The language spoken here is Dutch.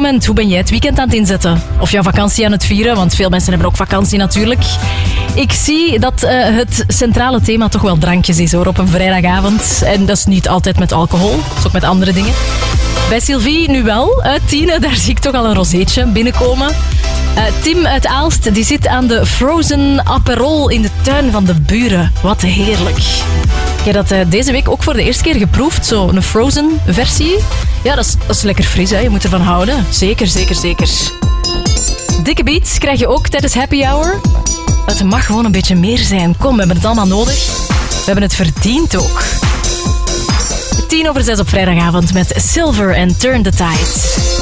moment. Hoe ben jij het weekend aan het inzetten? Of jouw vakantie aan het vieren? Want veel mensen hebben ook vakantie natuurlijk. Ik zie dat het centrale thema toch wel drankjes is hoor, op een vrijdagavond. En dat is niet altijd met alcohol, dat is ook met andere dingen. Bij Sylvie nu wel, uit Tiene, daar zie ik toch al een rozeetje binnenkomen. Tim uit Aalst, die zit aan de Frozen Aperol in de tuin van de buren. Wat heerlijk. Ik heb dat deze week ook voor de eerste keer geproefd, zo een Frozen versie. Ja, dat is lekker fris, hè. Je moet ervan houden. Zeker, zeker, zeker. Dikke beats krijg je ook tijdens Happy Hour. Het mag gewoon een beetje meer zijn. Kom, we hebben het allemaal nodig. We hebben het verdiend ook. 5:10 op vrijdagavond met Silver en Turn the Tide.